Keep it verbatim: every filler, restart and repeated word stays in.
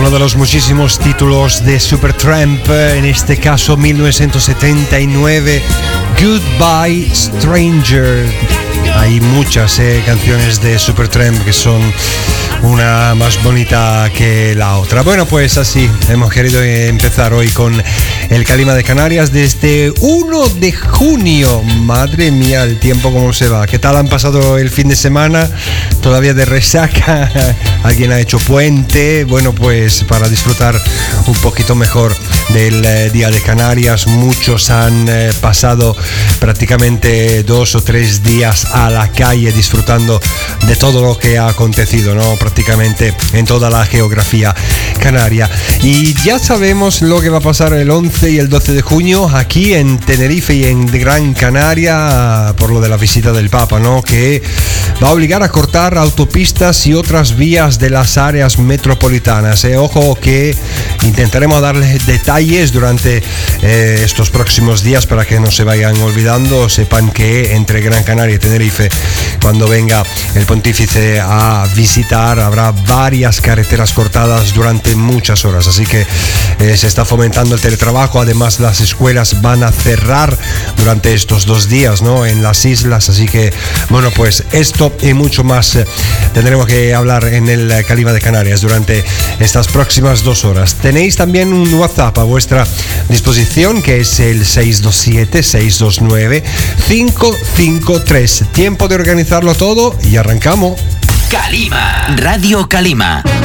uno de los muchísimos títulos de Supertramp, en este caso mil novecientos setenta y nueve, Goodbye Stranger. Hay muchas eh, canciones de Supertramp que son una más bonita que la otra. Bueno, pues así hemos querido empezar hoy con el Calima de Canarias desde uno de junio. Madre mía, el tiempo cómo se va. ¿Qué tal han pasado el fin de semana? Todavía de resaca. ¿Alguien ha hecho puente? Bueno, pues para disfrutar un poquito mejor del eh, Día de Canarias. Muchos han eh, pasado prácticamente dos o tres días a la calle disfrutando de todo lo que ha acontecido, ¿no? Prácticamente en toda la geografía canaria. Y ya sabemos lo que va a pasar el once y el doce de junio aquí en Tenerife y en Gran Canaria por lo de la visita del Papa, ¿no? Que va a obligar a cortar autopistas y otras vías de las áreas metropolitanas. Eh, ojo que intentaremos darles detalles durante eh, estos próximos días para que no se vayan olvidando. Sepan que entre Gran Canaria y Tenerife, cuando venga el pontífice a visitar, habrá varias carreteras cortadas durante muchas horas, así que eh, se está fomentando el teletrabajo. Además, las escuelas van a cerrar durante estos dos días, ¿no? En las islas, así que bueno, pues esto y mucho más eh, tendremos que hablar en el Calima de Canarias durante estas próximas dos horas. Tenéis también un WhatsApp a vuestra disposición, que es el seis dos siete, seis dos nueve, cinco cinco tres. Tiempo de organizarlo todo y arrancamos. Calima, Radio Calima.